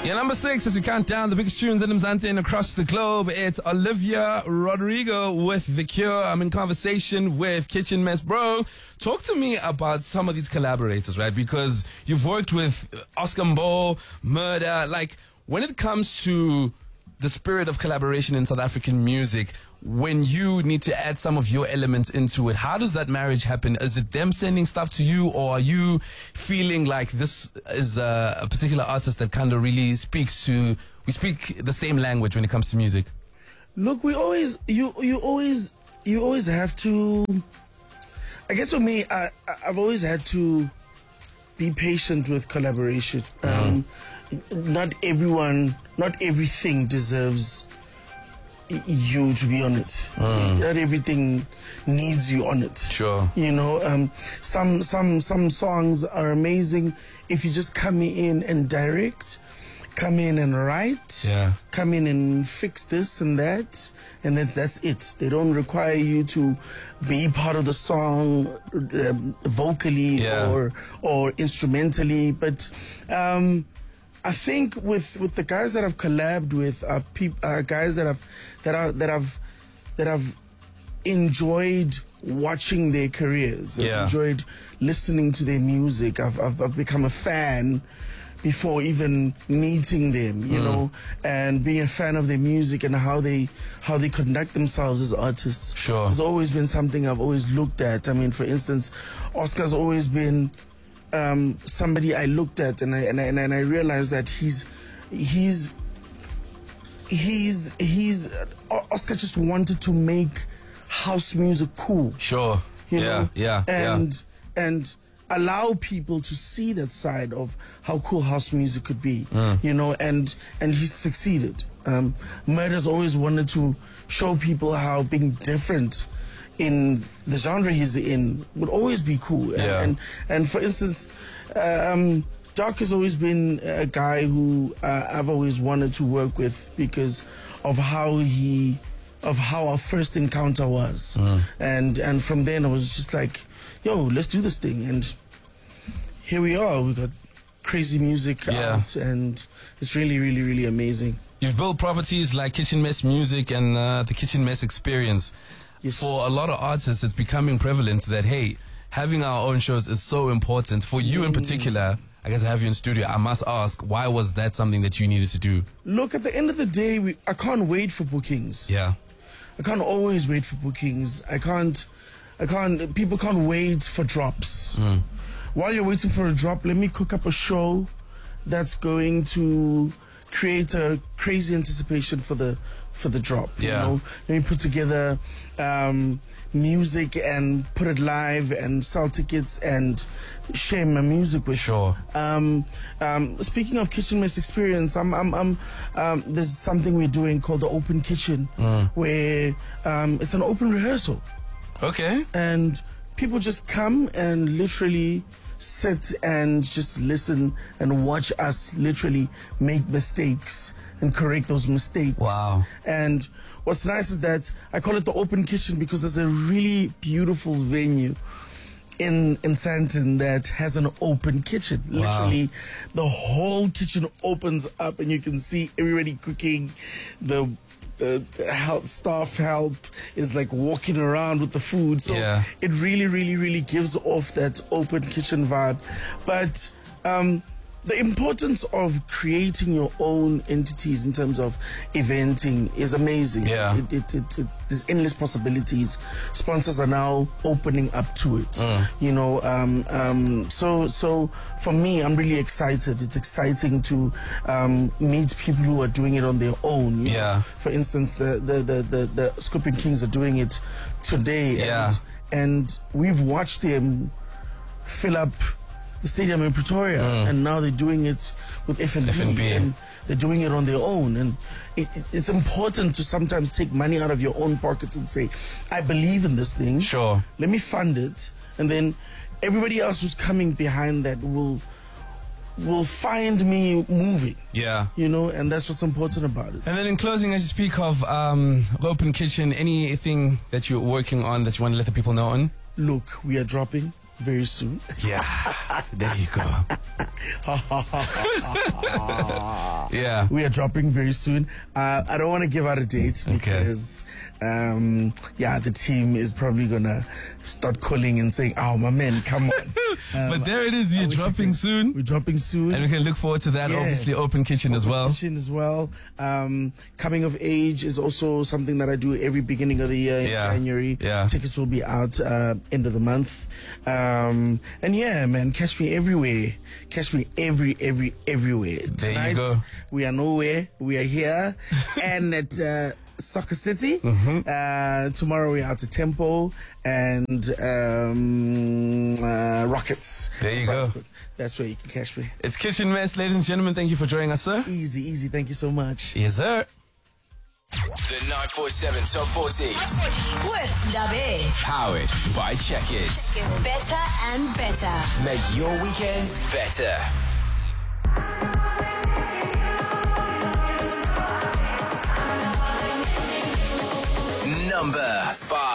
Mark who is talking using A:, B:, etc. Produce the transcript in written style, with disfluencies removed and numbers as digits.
A: Yeah, number 6, as we count down the biggest tunes in Mzansi and across the globe, it's Olivia Rodrigo with The Cure. I'm in conversation with Kitchen Mess. Bro, talk to me about some of these collaborators, right? Because you've worked with Oscar Mbo, Murder. Like, when it comes to the spirit of collaboration in South African music, when you need to add some of your elements into it, how does that marriage happen? Is it them sending stuff to you, or are you feeling like this is a particular artist that kind of really we speak the same language when it comes to music?
B: Look, you always have to, I guess for me, I've always had to be patient with collaboration. Not everything deserves you to be on it. Not everything needs you on it.
A: Sure.
B: You know, some songs are amazing if you just come in and direct, come in and write, come in and fix this and that, and that's it. They don't require you to be part of the song vocally or instrumentally, but I think with the guys that I've collabed with are guys that I've enjoyed watching their careers. I've enjoyed listening to their music. I've become a fan before even meeting them, you know, and being a fan of their music and how they conduct themselves as artists.
A: Sure.
B: Has always been something I've always looked at. I mean, for instance, Oscar's always been somebody I looked at and I realized that Oscar just wanted to make house music cool.
A: Sure.
B: You know?
A: And
B: allow people to see that side of how cool house music could be. You know, and he's succeeded. Murder's always wanted to show people how being different in the genre he's in would always be cool. And for instance, Doc has always been a guy who I've always wanted to work with because of how our first encounter was. And from then I was just like, yo, let's do this thing. And here we are. We got crazy music out, and it's really, really, really amazing.
A: You've built properties like Kitchen Mess Music and the Kitchen Mess Experience.
B: Yes.
A: For a lot of artists, it's becoming prevalent that, hey, having our own shows is so important. For you in particular, I guess I have you in studio, I must ask, why was that something that you needed to do?
B: Look, at the end of the day, I can't wait for bookings.
A: Yeah.
B: I can't always wait for bookings. People can't wait for drops. While you're waiting for a drop, let me cook up a show that's going to create a crazy anticipation for the drop. You know? Let me put together music and put it live and sell tickets and share my music with
A: Sure.
B: Speaking of Kitchen Mess Experience, there's something we're doing called the Open Kitchen, where it's an open rehearsal.
A: Okay.
B: And people just come and literally sit and just listen and watch us literally make mistakes and correct those mistakes.
A: Wow.
B: And what's nice is that I call it the Open Kitchen because there's a really beautiful venue in Sandton that has an open kitchen.
A: Wow.
B: Literally, the whole kitchen opens up and you can see everybody cooking. The staff help is like walking around with the food. So it really, really, really gives off that open kitchen vibe. But the importance of creating your own entities in terms of eventing is amazing.
A: Yeah.
B: There's endless possibilities. Sponsors are now opening up to it. You know, so for me, I'm really excited. It's exciting to meet people who are doing it on their own. You know? For instance, the Scorpion Kings are doing it today. And we've watched them fill up the stadium in Pretoria, and now they're doing it with FNB, and they're doing it on their own. And it's important to sometimes take money out of your own pockets and say, I believe in this thing.
A: Sure.
B: Let me fund it, and then everybody else who's coming behind that will find me moving.
A: Yeah.
B: You know, and that's what's important about it.
A: And then in closing, as you speak of Open Kitchen, anything that you're working on that you want to let the people know on?
B: Look, we are dropping very soon.
A: Yeah, there you go. Yeah.
B: We are dropping very soon. I don't want to give out a date because, the team is probably gonna start calling and saying, "Oh, my man, come on!"
A: But there it is. We're dropping soon.
B: We're dropping soon,
A: and we can look forward to that.
B: Yeah.
A: Obviously, Open Kitchen as well.
B: Kitchen as well. Coming of age is also something that I do every beginning of the year in January.
A: Yeah.
B: Tickets will be out end of the month. And yeah, man, catch me everywhere. Catch me everywhere.
A: There
B: Tonight,
A: you go.
B: we are nowhere. We are here and at Soccer City. Tomorrow we're out at Tempo and Rockets.
A: There you go.
B: That's where you can catch me.
A: It's Kitchen Mess, ladies and gentlemen. Thank you for joining us, sir.
B: Easy. Thank you so much.
A: Yes, sir.
C: The 947 Top 40.
D: With Dabe.
C: Powered by Checkers.
D: Better and better.
C: Make your weekends better. Number 5.